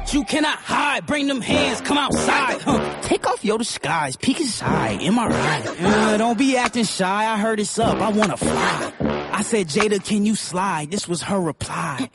You cannot hide. Bring them hands, come outside. Take off your disguise, peek inside. Am I right? Don't be acting shy. I heard it's up. I wanna fly. I said, Jada, can you slide? This was her reply.